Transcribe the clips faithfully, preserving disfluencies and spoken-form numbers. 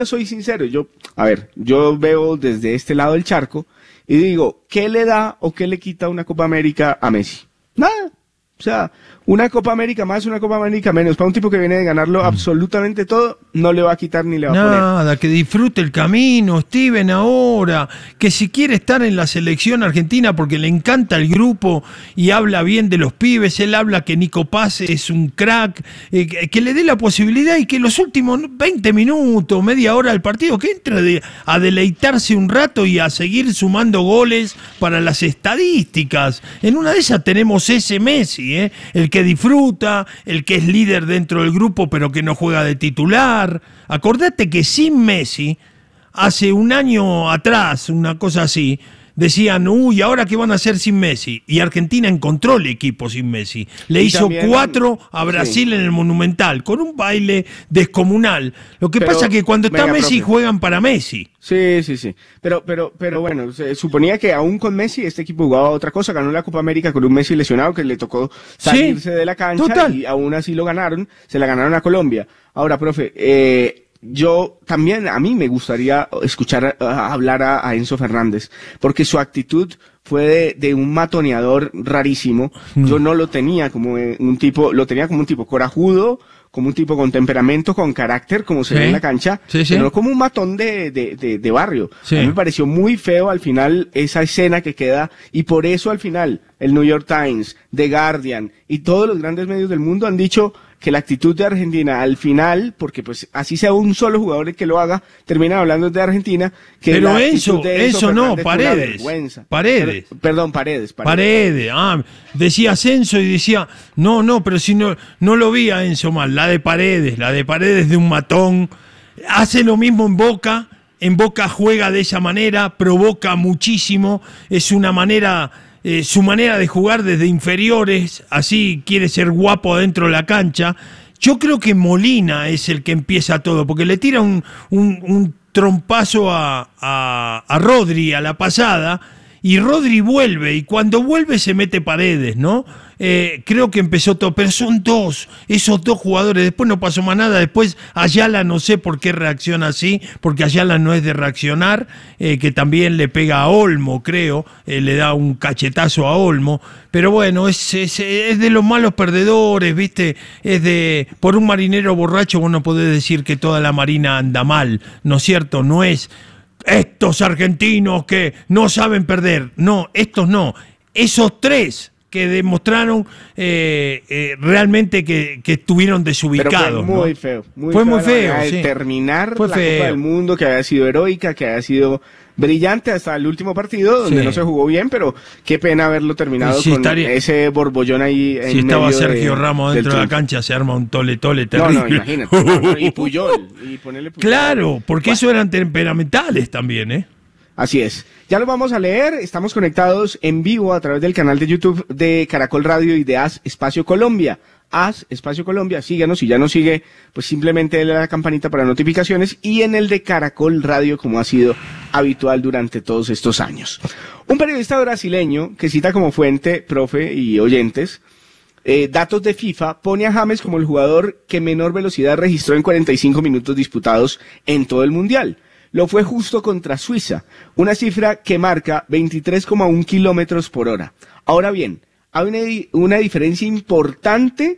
soy sincero, yo, a ver, yo veo desde este lado del charco y digo, ¿qué le da o qué le quita una Copa América a Messi? Nada. O sea, una Copa América más, una Copa América menos. Para un tipo que viene de ganarlo absolutamente todo, no le va a quitar ni le va a poner. Nada, que disfrute el camino, Steven, ahora. Que si quiere estar en la selección argentina porque le encanta el grupo y habla bien de los pibes, él habla que Nico Paz es un crack, eh, que, que le dé la posibilidad y que los últimos veinte minutos, media hora del partido, que entre de, a deleitarse un rato y a seguir sumando goles para las estadísticas. En una de esas tenemos ese Messi, ¿eh? El que disfruta, el que es líder dentro del grupo pero que no juega de titular. Acordate que sin Messi, hace un año atrás, una cosa así, decían, uy, ¿ahora qué van a hacer sin Messi? Y Argentina encontró el equipo sin Messi. Le y hizo también, cuatro a Brasil sí. en el Monumental, con un baile descomunal. Lo que pero, pasa es que cuando está venga, Messi, profe. juegan para Messi. Sí, sí, sí. Pero, pero, pero bueno, se suponía que aún con Messi este equipo jugaba otra cosa. Ganó la Copa América con un Messi lesionado que le tocó salirse sí, de la cancha total. Y aún así lo ganaron. Se la ganaron a Colombia. Ahora, profe, eh... yo también, a mí me gustaría escuchar uh, hablar a, a Enzo Fernández, porque su actitud fue de, de un matoneador rarísimo. Mm. Yo no lo tenía como un tipo, lo tenía como un tipo corajudo, como un tipo con temperamento, con carácter, como se sí. ve en la cancha, sí, sí. pero como un matón de, de, de, de barrio. Sí. A mí me pareció muy feo al final esa escena que queda, y por eso al final el New York Times, The Guardian y todos los grandes medios del mundo han dicho que la actitud de Argentina al final, porque pues así sea un solo jugador el que lo haga, terminan hablando de Argentina, que pero la eso, de eso, eso no, Paredes, Paredes. Pero, perdón, Paredes, Paredes. Paredes, ah, decía Enzo y decía, no, no, pero si no, no lo vi a Enzo mal, la de Paredes, la de Paredes de un matón, hace lo mismo en Boca, en Boca juega de esa manera, provoca muchísimo, es una manera... Eh, su manera de jugar desde inferiores, así quiere ser guapo dentro de la cancha. Yo creo que Molina es el que empieza todo, porque le tira un, un, un trompazo a, a, a Rodri a la pasada, y Rodri vuelve, y cuando vuelve se mete Paredes, ¿no? Eh, creo que empezó todo, pero son dos, esos dos jugadores, después no pasó más nada, después Ayala no sé por qué reacciona así, porque Ayala no es de reaccionar, eh, que también le pega a Olmo, creo, eh, le da un cachetazo a Olmo, pero bueno, es, es, es de los malos perdedores, ¿viste? Es de, por un marinero borracho vos no podés decir que toda la marina anda mal, ¿no es cierto? No es estos argentinos que no saben perder, no, estos no, esos tres que demostraron eh, eh, realmente que, que estuvieron desubicados. Pero fue muy ¿no? feo. Muy fue muy feo. De sí. terminar fue la feo. Copa del Mundo, que había sido heroica, que había sido brillante hasta el último partido, donde sí. no se jugó bien, pero qué pena haberlo terminado sí, con estaría... ese borbollón ahí en Si estaba medio Sergio de, Ramos dentro de la cancha, se arma un tole tole terrible. No, no, imagínate. No, no, y Puyol. Y ponerle Puyol. Claro, porque bueno. eso eran temperamentales también, ¿eh? Así es. Ya lo vamos a leer. Estamos conectados en vivo a través del canal de YouTube de Caracol Radio y de As Espacio Colombia. As Espacio Colombia, síganos. Si ya nos sigue, pues simplemente dale a la campanita para notificaciones. Y en el de Caracol Radio, como ha sido habitual durante todos estos años. Un periodista brasileño que cita como fuente, profe y oyentes, eh, datos de FIFA, pone a James como el jugador que menor velocidad registró en cuarenta y cinco minutos disputados en todo el Mundial. Lo fue justo contra Suiza, una cifra que marca veintitrés coma uno kilómetros por hora. Ahora bien, hay una, una diferencia importante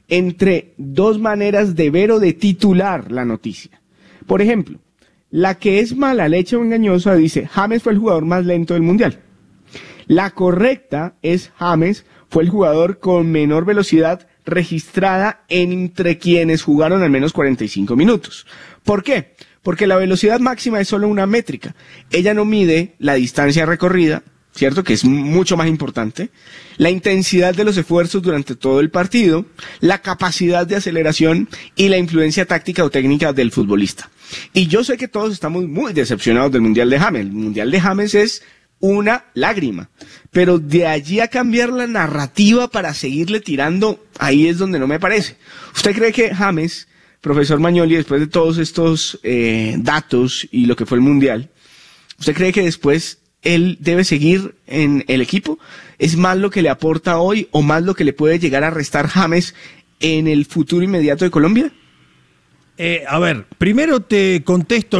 entre dos maneras de ver o de titular la noticia. Por ejemplo, la que es mala leche o engañosa dice, James fue el jugador más lento del Mundial. La correcta es, James fue el jugador con menor velocidad registrada entre quienes jugaron al menos cuarenta y cinco minutos. ¿Por qué? Porque la velocidad máxima es solo una métrica. Ella no mide la distancia recorrida, ¿cierto? Que es mucho más importante. La intensidad de los esfuerzos durante todo el partido, la capacidad de aceleración y la influencia táctica o técnica del futbolista. Y yo sé que todos estamos muy decepcionados del Mundial de James. El Mundial de James es una lágrima. Pero de allí a cambiar la narrativa para seguirle tirando, ahí es donde no me parece. ¿Usted cree que James, profesor Magnoli, después de todos estos eh, datos y lo que fue el Mundial, ¿usted cree que después él debe seguir en el equipo? ¿Es más lo que le aporta hoy o más lo que le puede llegar a restar James en el futuro inmediato de Colombia? Eh, a ver, primero te contesto